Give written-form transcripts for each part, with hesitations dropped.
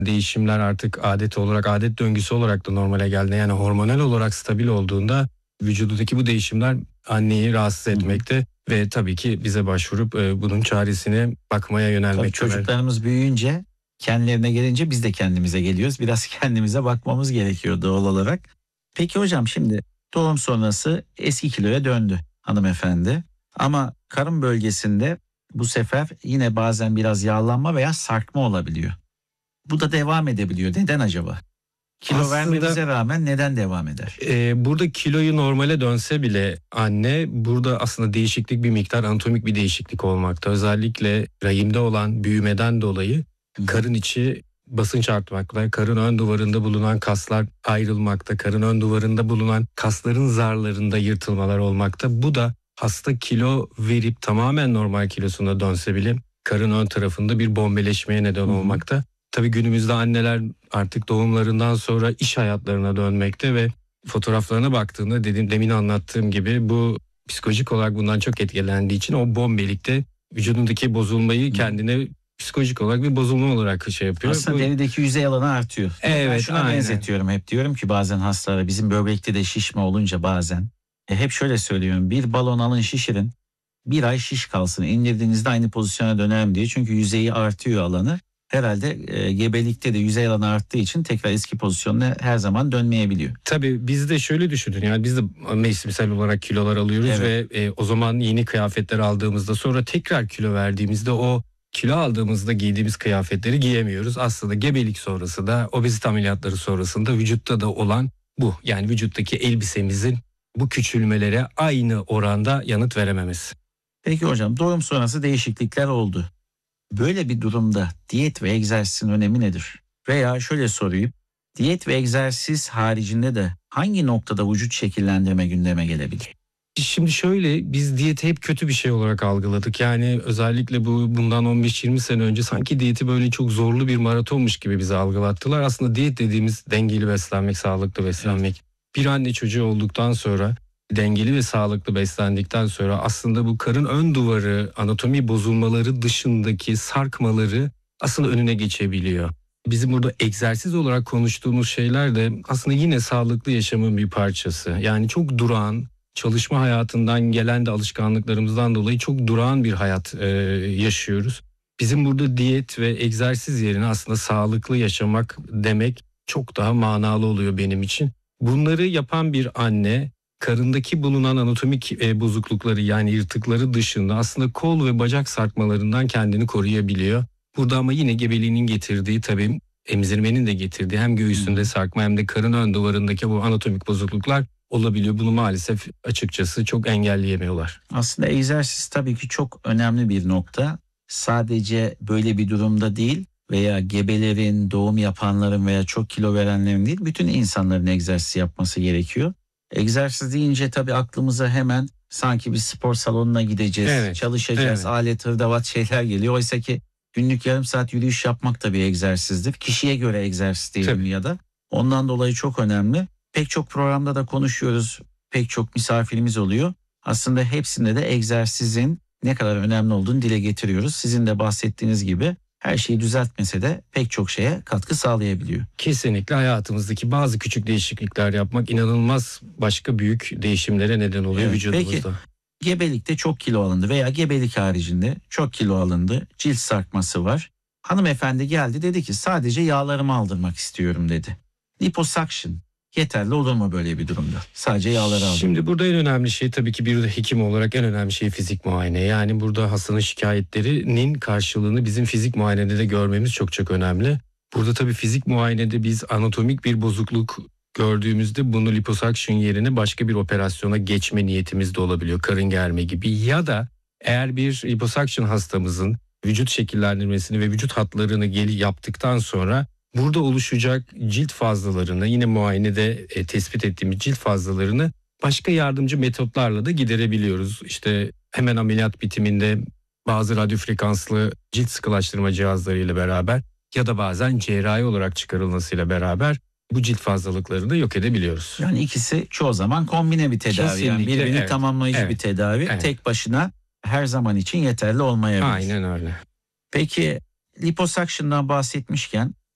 değişimler artık adet döngüsü olarak da normale geldi. Yani hormonal olarak stabil olduğunda vücudundaki bu değişimler anneyi rahatsız etmekte ve tabii ki bize başvurup bunun çaresine bakmaya Tabii yönelmekte. çocuklarımız büyüyünce, kendilerine gelince biz de kendimize geliyoruz. Biraz kendimize bakmamız gerekiyor doğal olarak. Peki hocam, şimdi doğum sonrası eski kiloya döndü hanımefendi. Ama karın bölgesinde bu sefer yine bazen biraz yağlanma veya sarkma olabiliyor. Bu da devam edebiliyor. Neden acaba? Kilo Aslında vermemize rağmen neden devam eder? Burada kiloyu normale dönse bile anne, burada aslında değişiklik bir miktar anatomik bir değişiklik olmakta. Özellikle rahimde olan büyümeden dolayı karın içi basınç artmakta, karın ön duvarında bulunan kaslar ayrılmakta, karın ön duvarında bulunan kasların zarlarında yırtılmalar olmakta. Bu da hasta kilo verip tamamen normal kilosuna dönse bile karın ön tarafında bir bombeleşmeye neden olmakta. Tabii günümüzde anneler artık doğumlarından sonra iş hayatlarına dönmekte ve fotoğraflarına baktığında demin anlattığım gibi bu psikolojik olarak bundan çok etkilendiği için o bombelikte vücudundaki bozulmayı kendine psikolojik olarak bir bozulma olarak yapıyor. Aslında derideki yüzey alanı artıyor. Evet, ben şuna aynen. benzetiyorum hep. Diyorum ki bazen hastalara, bizim böbrekte de şişme olunca bazen hep şöyle söylüyorum: bir balon alın, şişirin, bir ay şiş kalsın, indirdiğinizde aynı pozisyona dönerim diye. Çünkü yüzeyi artıyor alanı. Herhalde gebelikte de yüzey alanı arttığı için tekrar eski pozisyonuna her zaman dönmeyebiliyor. Tabii biz de şöyle düşünün, yani biz de mevsimsel olarak kilolar alıyoruz ve o zaman yeni kıyafetler aldığımızda, sonra tekrar kilo verdiğimizde o kilo aldığımızda giydiğimiz kıyafetleri giyemiyoruz. Aslında gebelik sonrası da, obezite ameliyatları sonrasında vücutta da olan bu. Yani vücuttaki elbisemizin bu küçülmelere aynı oranda yanıt verememesi. Peki hocam, doğum sonrası değişiklikler oldu. Böyle bir durumda diyet ve egzersizin önemi nedir? Veya şöyle sorayım: diyet ve egzersiz haricinde de hangi noktada vücut şekillendirme gündeme gelebilir? Şimdi şöyle, biz diyeti hep kötü bir şey olarak algıladık. Yani özellikle bundan 15-20 sene önce sanki diyeti böyle çok zorlu bir maratonmuş gibi bize algılattılar. Aslında diyet dediğimiz dengeli beslenmek, sağlıklı beslenmek. Evet. Bir anne çocuğu olduktan sonra, dengeli ve sağlıklı beslendikten sonra aslında bu karın ön duvarı, anatomi bozulmaları dışındaki sarkmaları aslında önüne geçebiliyor. Bizim burada egzersiz olarak konuştuğumuz şeyler de aslında yine sağlıklı yaşamın bir parçası. Yani çok durağan, çalışma hayatından gelen de alışkanlıklarımızdan dolayı çok durağan bir hayat yaşıyoruz. Bizim burada diyet ve egzersiz yerine aslında sağlıklı yaşamak demek çok daha manalı oluyor benim için. Bunları yapan bir anne, karındaki bulunan anatomik bozuklukları, yani yırtıkları dışında aslında kol ve bacak sarkmalarından kendini koruyabiliyor. Burada ama yine gebeliğinin getirdiği, tabii emzirmenin de getirdiği hem göğsünde sarkma hem de karın ön duvarındaki bu anatomik bozukluklar olabiliyor. Bunu maalesef açıkçası çok engelleyemiyorlar. Aslında egzersiz tabii ki çok önemli bir nokta. Sadece böyle bir durumda değil veya gebelerin, doğum yapanların veya çok kilo verenlerin değil, bütün insanların egzersiz yapması gerekiyor. Egzersiz deyince tabii aklımıza hemen sanki bir spor salonuna gideceğiz, çalışacağız, alet hırdavat şeyler geliyor. Oysa ki günlük yarım saat yürüyüş yapmak da bir egzersizdir. Kişiye göre egzersiz diyelim ya da. Ondan dolayı çok önemli. Pek çok programda da konuşuyoruz, pek çok misafirimiz oluyor. Aslında hepsinde de egzersizin ne kadar önemli olduğunu dile getiriyoruz. Sizin de bahsettiğiniz gibi her şeyi düzeltmese de pek çok şeye katkı sağlayabiliyor. Kesinlikle hayatımızdaki bazı küçük değişiklikler yapmak inanılmaz başka büyük değişimlere neden oluyor vücudumuzda. Peki gebelikte çok kilo alındı veya gebelik haricinde çok kilo alındı, cilt sarkması var. Hanımefendi geldi, dedi ki sadece yağlarımı aldırmak istiyorum dedi. Liposuction yeterli olur mu böyle bir durumda? Sadece yağları aldırmak. Şimdi burada en önemli şey, tabii ki bir hekim olarak en önemli şey fizik muayene. Yani burada hastanın şikayetlerinin karşılığını bizim fizik muayenede de görmemiz çok çok önemli. Burada tabii fizik muayenede biz anatomik bir bozukluk gördüğümüzde bunu liposuction yerine başka bir operasyona geçme niyetimiz de olabiliyor. Karın germe gibi, ya da eğer bir liposuction hastamızın vücut şekillendirmesini ve vücut hatlarını yaptıktan sonra burada oluşacak cilt fazlalarını, yine muayenede tespit ettiğimiz cilt fazlalarını başka yardımcı metotlarla da giderebiliyoruz. İşte hemen ameliyat bitiminde bazı radyo frekanslı cilt sıkılaştırma cihazlarıyla beraber ya da bazen cerrahi olarak çıkarılmasıyla beraber bu cilt fazlalıklarını yok edebiliyoruz. Yani ikisi çoğu zaman kombine bir tedavi. Kesinlikle, yani birbirini tamamlayıcı bir tedavi. Tek başına her zaman için yeterli olmayabilir. Aynen öyle. Peki liposuction'dan bahsetmişken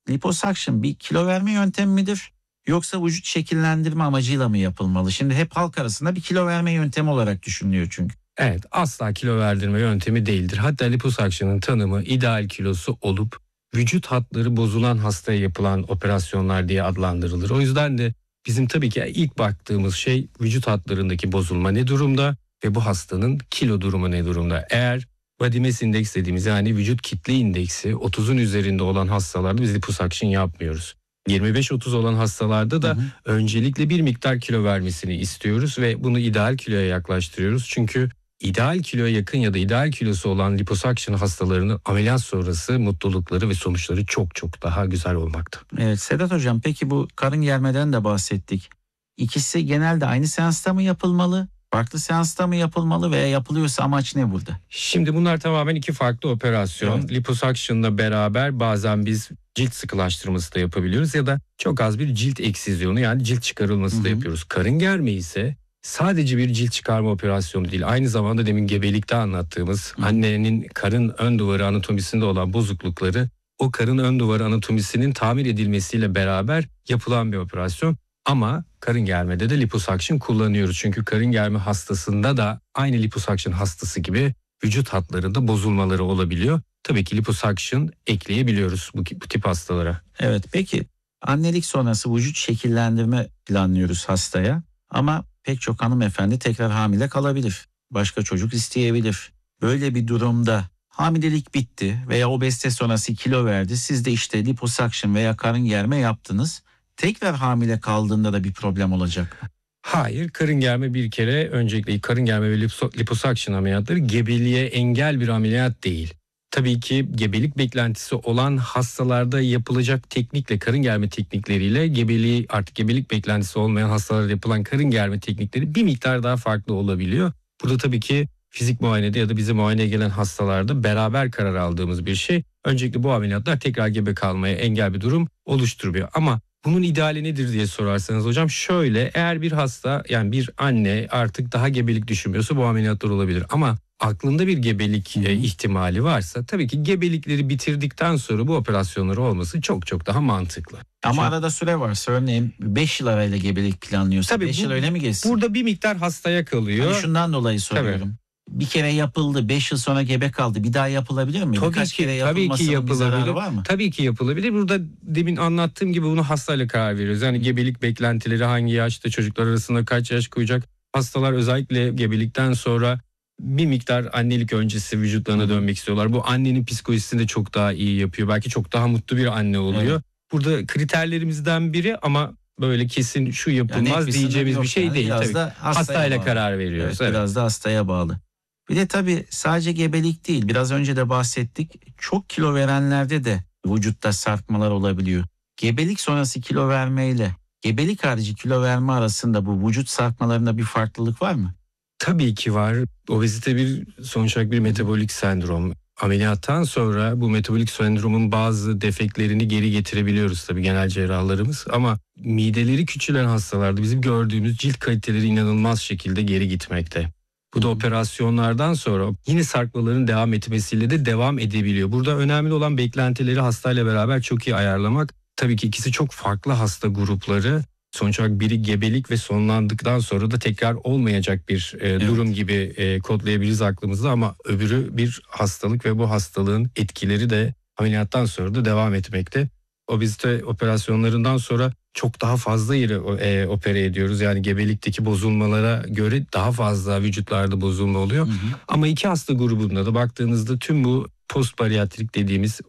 liposuction bir kilo verme yöntemi midir? Yoksa vücut şekillendirme amacıyla mı yapılmalı? Şimdi hep halk arasında bir kilo verme yöntemi olarak düşünülüyor çünkü. Evet, asla kilo verdirme yöntemi değildir. Hatta liposuction'ın tanımı ideal kilosu olup vücut hatları bozulan hastaya yapılan operasyonlar diye adlandırılır. O yüzden de bizim tabii ki ilk baktığımız şey vücut hatlarındaki bozulma ne durumda ve bu hastanın kilo durumu ne durumda. Eğer body mass index dediğimiz, yani vücut kitle indeksi 30'un üzerinde olan hastalarda biz liposuction yapmıyoruz. 25-30 olan hastalarda da öncelikle bir miktar kilo vermesini istiyoruz ve bunu ideal kiloya yaklaştırıyoruz. Çünkü ideal kiloya yakın ya da ideal kilosu olan liposuction hastalarının ameliyat sonrası mutlulukları ve sonuçları çok çok daha güzel olmakta. Evet Sedat Hocam, peki bu karın germeden de bahsettik. İkisi genelde aynı seansta mı yapılmalı? Farklı seansta mı yapılmalı veya yapılıyorsa amaç ne burada? Şimdi bunlar tamamen iki farklı operasyon. Evet. Liposuction'la beraber bazen biz cilt sıkılaştırması da yapabiliyoruz ya da çok az bir cilt eksizyonu, yani cilt çıkarılması da yapıyoruz. Karın germe ise sadece bir cilt çıkarma operasyonu değil. Aynı zamanda demin gebelikte anlattığımız annenin karın ön duvarı anatomisinde olan bozuklukları, o karın ön duvarı anatomisinin tamir edilmesiyle beraber yapılan bir operasyon. Ama karın germede de liposuction kullanıyoruz. Çünkü karın germe hastasında da aynı liposuction hastası gibi vücut hatlarında bozulmaları olabiliyor. Tabii ki liposuction ekleyebiliyoruz bu tip hastalara. Evet, peki annelik sonrası vücut şekillendirme planlıyoruz hastaya ama pek çok hanımefendi tekrar hamile kalabilir. Başka çocuk isteyebilir. Böyle bir durumda hamilelik bitti veya obezite sonrası kilo verdi. Siz de işte liposuction veya karın germe yaptınız. Tekrar hamile kaldığında da bir problem olacak mı? Hayır, karın germe bir kere, öncelikle karın germe ve liposuction ameliyatları gebeliğe engel bir ameliyat değil. Tabii ki gebelik beklentisi olan hastalarda yapılacak teknikle, karın germe teknikleriyle gebeliği, artık gebelik beklentisi olmayan hastalarda yapılan karın germe teknikleri bir miktar daha farklı olabiliyor. Burada tabii ki fizik muayenede ya da bize muayeneye gelen hastalarda beraber karar aldığımız bir şey. Öncelikle bu ameliyatlar tekrar gebe kalmaya engel bir durum oluşturmuyor. Ama bunun ideali nedir diye sorarsanız hocam, şöyle: eğer bir hasta, yani bir anne artık daha gebelik düşünmüyorsa bu ameliyatlar olabilir. Ama aklında bir gebelik ihtimali varsa tabii ki gebelikleri bitirdikten sonra bu operasyonları olması çok çok daha mantıklı. Ama arada süre varsa, örneğin 5 yıl arayla gebelik planlıyorsa 5 yıl öyle mi geçsin? Burada bir miktar hastaya kalıyor. Hani şundan dolayı soruyorum. Bir kere yapıldı, 5 yıl sonra gebe kaldı. Bir daha yapılabilir mi? Birkaç kere yapılmasının bir zararı var mı? Tabii ki yapılabilir. Burada demin anlattığım gibi bunu hastayla karar veriyoruz. Yani gebelik beklentileri hangi yaşta, çocuklar arasında kaç yaş koyacak? Hastalar özellikle gebelikten sonra bir miktar annelik öncesi vücutlarına dönmek istiyorlar. Bu annenin psikolojisini de çok daha iyi yapıyor. Belki çok daha mutlu bir anne oluyor. Evet. Burada kriterlerimizden biri, ama böyle kesin şu yapılmaz diyeceğimiz bir şey değil. Biraz tabii. Hastayla karar veriyoruz. Evet, biraz da hastaya bağlı. Bir de tabii sadece gebelik değil, biraz önce de bahsettik, çok kilo verenlerde de vücutta sarkmalar olabiliyor. Gebelik sonrası kilo vermeyle gebelik harici kilo verme arasında bu vücut sarkmalarında bir farklılık var mı? Tabii ki var. Obezite sonuç olarak bir metabolik sendrom. Ameliyattan sonra bu metabolik sendromun bazı defektlerini geri getirebiliyoruz tabii genel cerrahlarımız. Ama mideleri küçülen hastalarda bizim gördüğümüz cilt kaliteleri inanılmaz şekilde geri gitmekte. Bu da operasyonlardan sonra yine sarkmaların devam etmesiyle de devam edebiliyor. Burada önemli olan beklentileri hastayla beraber çok iyi ayarlamak. Tabii ki ikisi çok farklı hasta grupları. Sonuç olarak biri gebelik ve sonlandıktan sonra da tekrar olmayacak bir durum gibi kodlayabiliriz aklımızda. Ama öbürü bir hastalık ve bu hastalığın etkileri de ameliyattan sonra da devam etmekte. Obezite operasyonlarından sonra çok daha fazla yeri opere ediyoruz. Yani gebelikteki bozulmalara göre daha fazla vücutlarda bozulma oluyor. Ama iki hasta grubunda da baktığınızda tüm bu post bariyatrik dediğimiz